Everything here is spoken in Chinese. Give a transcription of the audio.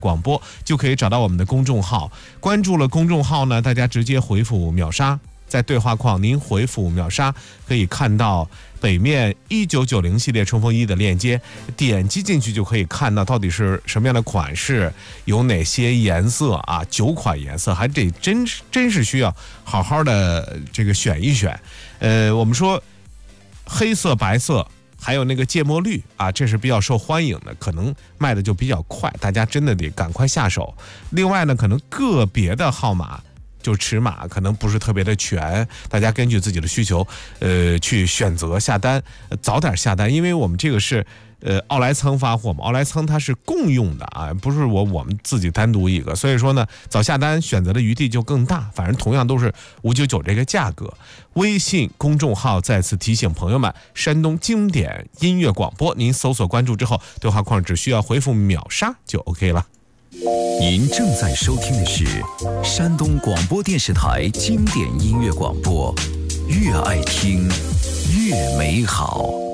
广播就可以找到我们的公众号。关注了公众号呢，大家直接回复秒杀，在对话框您回复秒杀，可以看到北面1990系列冲锋衣的链接，点击进去就可以看到到底是什么样的款式，有哪些颜色啊，9款颜色，还得真是需要好好的这个选一选。我们说黑色、白色还有那个芥末绿啊，这是比较受欢迎的，可能卖的就比较快，大家真的得赶快下手。另外呢，可能个别的号码就尺码可能不是特别的全，大家根据自己的需求去选择下单，早点下单，因为我们这个是奥莱仓发货嘛，奥莱仓它是共用的啊，不是我们自己单独一个，所以说呢，早下单选择的余地就更大，反正同样都是599这个价格。微信公众号再次提醒朋友们，山东经典音乐广播，您搜索关注之后，对话框只需要回复秒杀就 OK 了。 您正在收听的是山东广播电视台经典音乐广播，越爱听越美好。